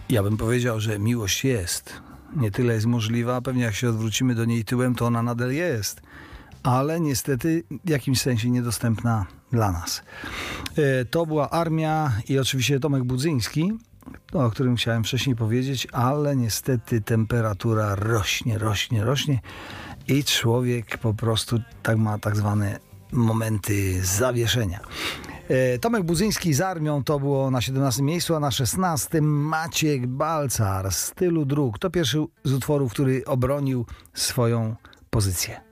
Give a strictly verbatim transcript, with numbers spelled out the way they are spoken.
Ja bym powiedział, że miłość jest. Nie tyle jest możliwa, a pewnie jak się odwrócimy do niej tyłem, to ona nadal jest. Ale niestety w jakimś sensie niedostępna dla nas. To była Armia i oczywiście Tomek Budzyński, o którym chciałem wcześniej powiedzieć, ale niestety temperatura rośnie, rośnie, rośnie i człowiek po prostu tak ma tak zwane momenty zawieszenia. Tomek Budzyński z Armią to było na siedemnastym miejscu, a na szesnastym Maciek Balcar z Tylu dróg. To pierwszy z utworów, który obronił swoją pozycję.